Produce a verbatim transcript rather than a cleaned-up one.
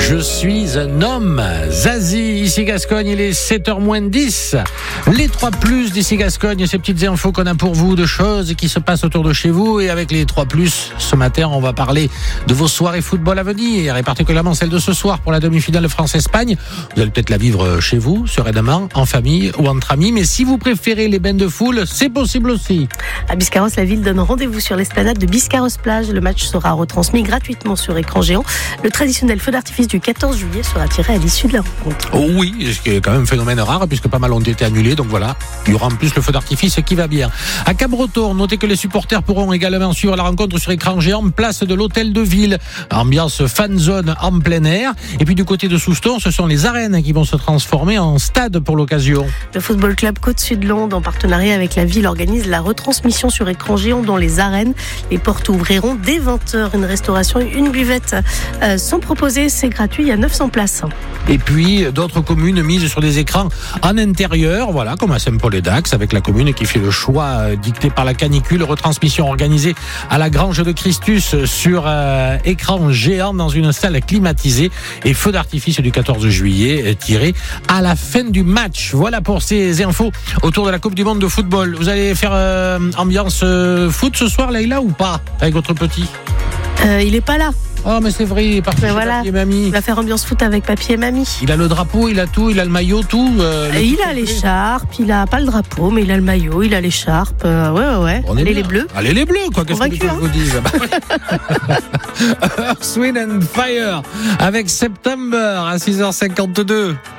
Je suis un homme. Zazie, ici Gascogne, il est sept heures moins dix. Les trois plus d'ici Gascogne, ces petites infos qu'on a pour vous, de choses qui se passent autour de chez vous. Et avec les trois plus, ce matin, on va parler de vos soirées football à venir, et particulièrement celle de ce soir pour la demi-finale de France-Espagne. Vous allez peut-être la vivre chez vous, sereinement, en famille ou entre amis. Mais si vous préférez les bains de foule, c'est possible aussi. À Biscarrosse, la ville donne rendez-vous sur l'esplanade de Biscarrosse-Plage. Le match sera retransmis gratuitement sur écran géant. Le traditionnel feu d'artifice du quatorze juillet sera tiré à l'issue de la rencontre. Oh oui, ce qui est quand même un phénomène rare puisque pas mal ont été annulés. Donc voilà, il y aura en plus le feu d'artifice qui va bien. À Cabreton, notez que les supporters pourront également suivre la rencontre sur écran géant, place de l'hôtel de ville. Ambiance fan zone en plein air. Et puis du côté de Souston, ce sont les arènes qui vont se transformer en stade pour l'occasion. Le football club Côte-Sud-Londe, en partenariat avec la ville, organise la retransmission sur écran géant dans les arènes. Les portes ouvriront dès vingt heures. Une restauration et une buvette euh, sont proposées. C'est gratuit, il y a neuf cents places. Et puis d'autres communes misent sur des écrans en intérieur, voilà, comme à Saint-Paul-et-Dax, avec la commune qui fait le choix euh, dicté par la canicule. Retransmission organisée à la Grange de Christus sur euh, écran géant dans une salle climatisée, et feu d'artifice du quatorze juillet euh, tiré à la fin du match. Voilà pour ces infos autour de la Coupe du Monde de football. Vous allez faire euh, ambiance euh, foot ce soir, Leïla, ou pas, avec votre petit? Euh, il est pas là. Oh mais c'est vrai, il est parti Mais chez voilà, papy et mamie. il va faire ambiance foot avec papy et mamie. Il a le drapeau, il a tout, il a le maillot, tout. Euh, le Et il tout a complet. l'écharpe, il a pas le drapeau, mais il a le maillot, il a l'écharpe. Euh, ouais, ouais, ouais. On est Allez, bien. les bleus. Allez les bleus, quoi. Qu'est-ce que Convaincu, tu veux que je vous dise? Earth, Wind and Fire avec September à six heures cinquante-deux.